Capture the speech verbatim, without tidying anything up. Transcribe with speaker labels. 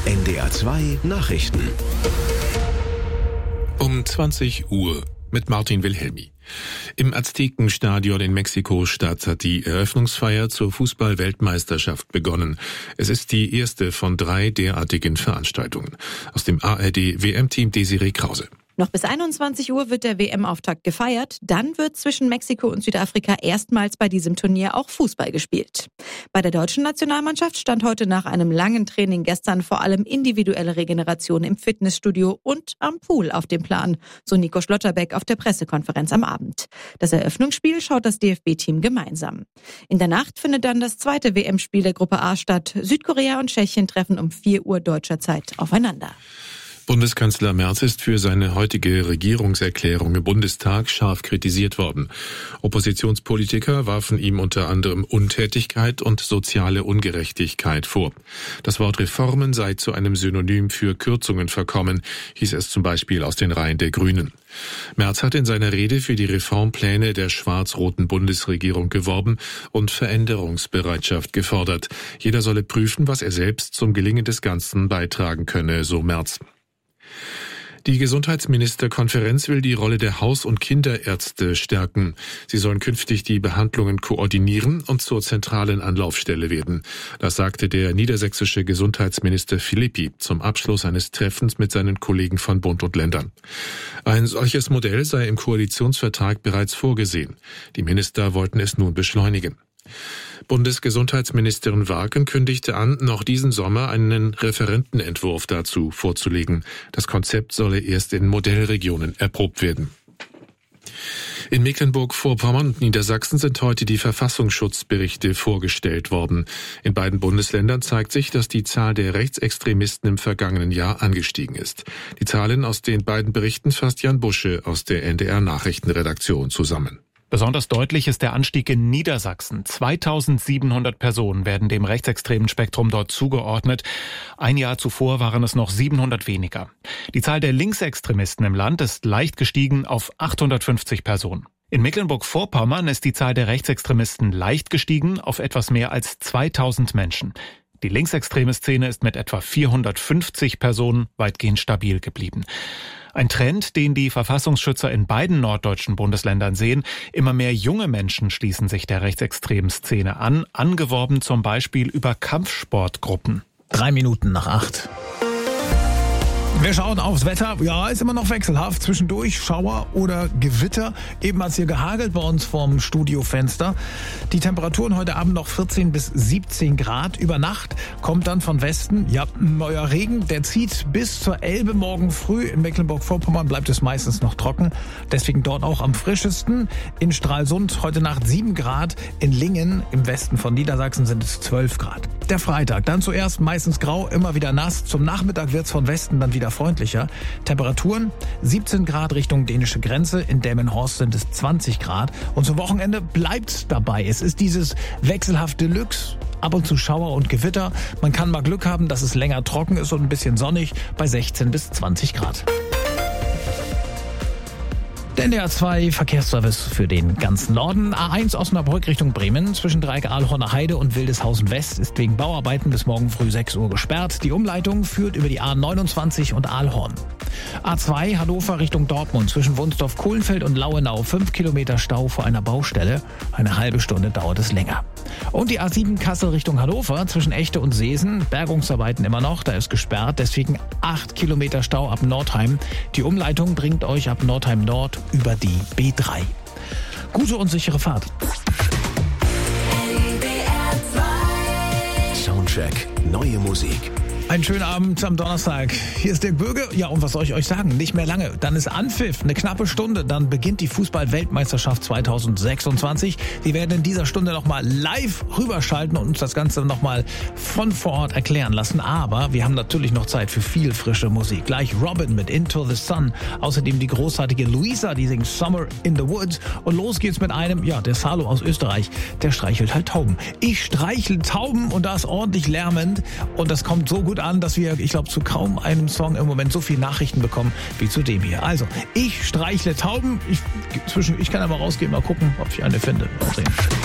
Speaker 1: N D R zwei Nachrichten.
Speaker 2: Um zwanzig Uhr mit Martin Wilhelmi. Im Aztekenstadion in Mexiko-Stadt hat die Eröffnungsfeier zur Fußball-Weltmeisterschaft begonnen. Es ist die erste von drei derartigen Veranstaltungen. Aus dem A R D-W M-Team Desiree Krause.
Speaker 3: Noch bis einundzwanzig Uhr wird der W M-Auftakt gefeiert. Dann wird zwischen Mexiko und Südafrika erstmals bei diesem Turnier auch Fußball gespielt. Bei der deutschen Nationalmannschaft stand heute nach einem langen Training gestern vor allem individuelle Regeneration im Fitnessstudio und am Pool auf dem Plan, so Nico Schlotterbeck auf der Pressekonferenz am Abend. Das Eröffnungsspiel schaut das D F B-Team gemeinsam. In der Nacht findet dann das zweite W M-Spiel der Gruppe A statt. Südkorea und Tschechien treffen um vier Uhr deutscher Zeit aufeinander.
Speaker 2: Bundeskanzler Merz ist für seine heutige Regierungserklärung im Bundestag scharf kritisiert worden. Oppositionspolitiker warfen ihm unter anderem Untätigkeit und soziale Ungerechtigkeit vor. Das Wort Reformen sei zu einem Synonym für Kürzungen verkommen, hieß es zum Beispiel aus den Reihen der Grünen. Merz hat in seiner Rede für die Reformpläne der schwarz-roten Bundesregierung geworben und Veränderungsbereitschaft gefordert. Jeder solle prüfen, was er selbst zum Gelingen des Ganzen beitragen könne, so Merz. Die Gesundheitsministerkonferenz will die Rolle der Haus- und Kinderärzte stärken. Sie sollen künftig die Behandlungen koordinieren und zur zentralen Anlaufstelle werden. Das sagte der niedersächsische Gesundheitsminister Philippi zum Abschluss eines Treffens mit seinen Kollegen von Bund und Ländern. Ein solches Modell sei im Koalitionsvertrag bereits vorgesehen. Die Minister wollten es nun beschleunigen. Bundesgesundheitsministerin Warken kündigte an, noch diesen Sommer einen Referentenentwurf dazu vorzulegen. Das Konzept solle erst in Modellregionen erprobt werden. In Mecklenburg-Vorpommern und Niedersachsen sind heute die Verfassungsschutzberichte vorgestellt worden. In beiden Bundesländern zeigt sich, dass die Zahl der Rechtsextremisten im vergangenen Jahr angestiegen ist. Die Zahlen aus den beiden Berichten fasst Jan Busche aus der N D R-Nachrichtenredaktion zusammen.
Speaker 4: Besonders deutlich ist der Anstieg in Niedersachsen. zweitausendsiebenhundert Personen werden dem rechtsextremen Spektrum dort zugeordnet. Ein Jahr zuvor waren es noch siebenhundert weniger. Die Zahl der Linksextremisten im Land ist leicht gestiegen auf achthundertfünfzig Personen. In Mecklenburg-Vorpommern ist die Zahl der Rechtsextremisten leicht gestiegen auf etwas mehr als zweitausend Menschen. Die linksextreme Szene ist mit etwa vierhundertfünfzig Personen weitgehend stabil geblieben. Ein Trend, den die Verfassungsschützer in beiden norddeutschen Bundesländern sehen. Immer mehr junge Menschen schließen sich der rechtsextremen Szene an, angeworben zum Beispiel über Kampfsportgruppen.
Speaker 5: Drei Minuten nach acht. Wir schauen aufs Wetter. Ja, ist immer noch wechselhaft. Zwischendurch Schauer oder Gewitter. Eben hat es hier gehagelt bei uns vorm Studiofenster. Die Temperaturen heute Abend noch vierzehn bis siebzehn Grad. Über Nacht kommt dann von Westen, ja, euer Regen. Der zieht bis zur Elbe morgen früh. In Mecklenburg-Vorpommern bleibt es meistens noch trocken. Deswegen dort auch am frischesten. In Stralsund heute Nacht sieben Grad. In Lingen im Westen von Niedersachsen sind es zwölf Grad. Der Freitag, dann zuerst meistens grau, immer wieder nass. Zum Nachmittag wird es von Westen dann wieder freundlicher. Temperaturen siebzehn Grad Richtung dänische Grenze. In Delmenhorst sind es zwanzig Grad. Und zum Wochenende bleibt's dabei. Es ist dieses wechselhafte Deluxe. Ab und zu Schauer und Gewitter. Man kann mal Glück haben, dass es länger trocken ist und ein bisschen sonnig bei sechzehn bis zwanzig Grad. Der N D R zwei Verkehrsservice für den ganzen Norden. A eins Osnabrück Richtung Bremen. Zwischen Dreieck Ahlhorner Heide und Wildeshausen West ist wegen Bauarbeiten bis morgen früh sechs Uhr gesperrt. Die Umleitung führt über die A neunundzwanzig und Ahlhorn. A zwei Hannover Richtung Dortmund. Zwischen Wunsdorf-Kohlenfeld und Lauenau fünf Kilometer Stau vor einer Baustelle. Eine halbe Stunde dauert es länger. Und die A sieben Kassel Richtung Hannover. Zwischen Echte und Seesen. Bergungsarbeiten immer noch. Da ist gesperrt. Deswegen acht Kilometer Stau ab Nordheim. Die Umleitung bringt euch ab Nordheim Nord über die B drei. Gute und sichere Fahrt.
Speaker 1: Soundcheck. Neue Musik.
Speaker 5: Einen schönen Abend am Donnerstag. Hier ist Dirk Böge. Ja, und was soll ich euch sagen? Nicht mehr lange. Dann ist Anpfiff, eine knappe Stunde. Dann beginnt die Fußball-Weltmeisterschaft zweitausendsechsundzwanzig. Wir werden in dieser Stunde nochmal live rüberschalten und uns das Ganze nochmal von vor Ort erklären lassen. Aber wir haben natürlich noch Zeit für viel frische Musik. Gleich Robin mit Into the Sun. Außerdem die großartige Luisa, die singt Summer in the Woods. Und los geht's mit einem, ja, der Salo aus Österreich. Der streichelt halt Tauben. Ich streichle Tauben und das ordentlich lärmend. Und das kommt so gut an, dass wir, ich glaube, zu kaum einem Song im Moment so viele Nachrichten bekommen wie zu dem hier. Also, ich streichle Tauben. Ich, zwischen, ich kann aber rausgehen, mal gucken, ob ich eine finde. Mal sehen.